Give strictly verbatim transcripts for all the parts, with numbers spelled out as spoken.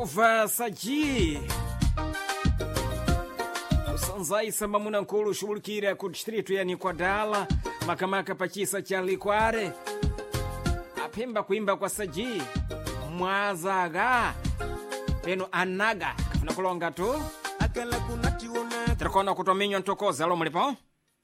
Nova Saji kusanzai samba munankulu shughulikira ku distrito yani kwa Dala makamaka pachisa cha Likware apemba kuimba kwa Saji mwazaga peno anaga kafuna kulonga tu akala kunationa trakona kutominyo ntokoza lo mulipo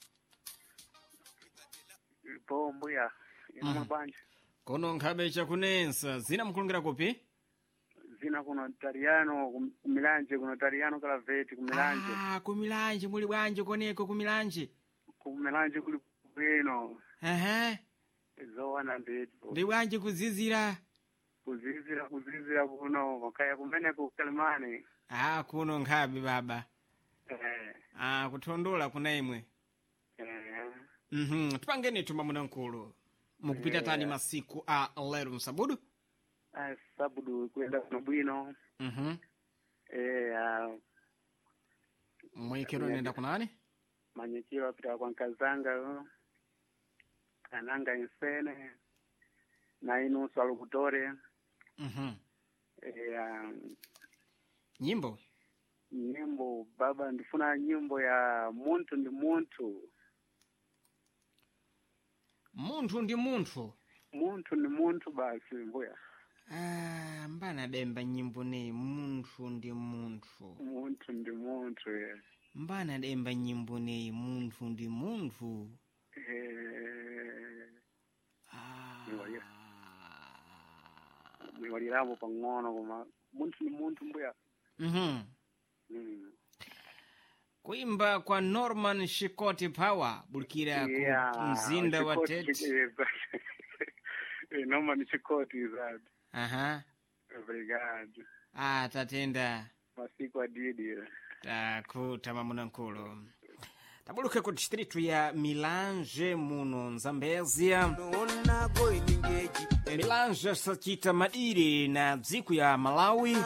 po mbuya ino banje kono nkhabe cha kunensa zina mkulungira kupi zina kuno Tariano kumilanje kuno Tariano kala veti kumilanje ah kumilanje muli bwanje koneko kumilanje kumilanje kuli bwino ehe zowana ndeti ndi bwanje kuzizira kuzizira kuzizira kuno makaya kumene ku Kalimani ah kuno nkhabe baba eh ah kutondola kuna imwe eh mhm tupangeni tuma munankulu mukupita Yeah. tani masiku a lero msabudu ah sabudu kwenda kuno bwino mhm eh ah, mwekero nenda kunani manyekiro apita kwa nkazanga kananga insene na inu salukutore mhm eh ah, nyimbo nyimbo baba ndifuna nyimbo ya muntu ndi muntu munthu ndi munthu muntu ni muntu basi mbuya ah mbana demba nyimbo ne munthu ndi munthu muntu ndi muntu yes. mbana demba nyimbo ne munthu ndi munthu eh ah Niwalia. niwaliramo pang'ono koma muntu ni muntu mbuya mhm mm. kuimba kwa Norman Shikoti Power bulikira Yeah, ku mzinda wa Chikoti, Tete eh, noma ni Chikoti zadi aha obrigado ah tatenda masiku adidi takuta mamunankulu tabuluke ku distrito ya Milanje muno Zambezia Milanje sachita madiri na dziku ya Malawi